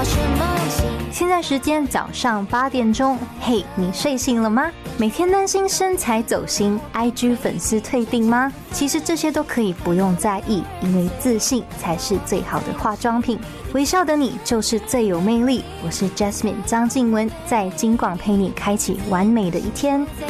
保持梦醒。 现在时间早上8点钟，嘿，你睡醒了吗？每天担心身材走心 ，IG 粉丝退订吗？其实这些都可以不用在意，因为自信才是最好的化妆品。微笑的你就是最有魅力。我是 Jasmine 张静雯，在金广陪你开启完美的一天。